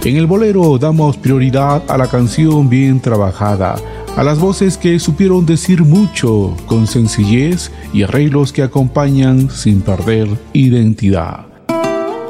En el bolero damos prioridad a la canción bien trabajada, a las voces que supieron decir mucho con sencillez y arreglos que acompañan sin perder identidad.